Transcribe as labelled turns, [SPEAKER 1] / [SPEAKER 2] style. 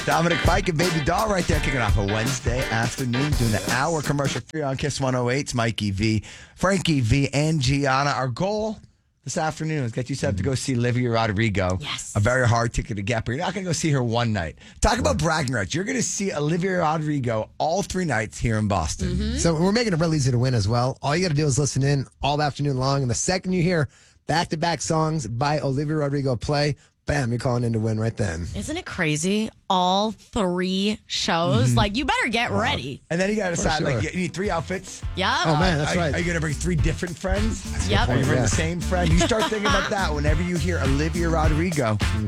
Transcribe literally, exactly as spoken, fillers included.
[SPEAKER 1] Dominic Fike and Baby Doll right there kicking off a Wednesday afternoon doing the hour commercial free on Kiss one oh eight. It's Mikey V, Frankie V, and Gianna. Our goal this afternoon is get you set up to go see Olivia Rodrigo.
[SPEAKER 2] Yes.
[SPEAKER 1] A very hard ticket to get, but you're not going to go see her one night. Talk about bragging rights. You're going to see Olivia Rodrigo all three nights here in Boston.
[SPEAKER 2] Mm-hmm.
[SPEAKER 3] So we're making it real easy to win as well. All you got to do is listen in all afternoon long, and the second you hear back-to-back songs by Olivia Rodrigo play, bam, you're calling in to win right then.
[SPEAKER 2] Isn't it crazy? All three shows.
[SPEAKER 1] Mm-hmm.
[SPEAKER 2] Like, you better get wow. ready.
[SPEAKER 1] And then you got to decide,
[SPEAKER 3] sure.
[SPEAKER 1] like, you need three outfits.
[SPEAKER 2] Yeah.
[SPEAKER 3] Oh, man, that's
[SPEAKER 1] are,
[SPEAKER 3] right.
[SPEAKER 1] Are you going to bring three different friends?
[SPEAKER 2] Yep.
[SPEAKER 1] Are you bring
[SPEAKER 3] Yeah.
[SPEAKER 1] the same friend? You start thinking about that whenever you hear Olivia Rodrigo